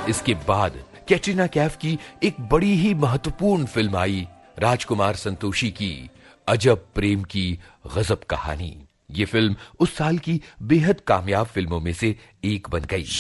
इसके बाद कैटरीना कैफ की एक बड़ी ही महत्वपूर्ण फिल्म आई, राजकुमार संतोषी की अजब प्रेम की गजब कहानी। ये फिल्म उस साल की बेहद कामयाब फिल्मों में से एक बन गई।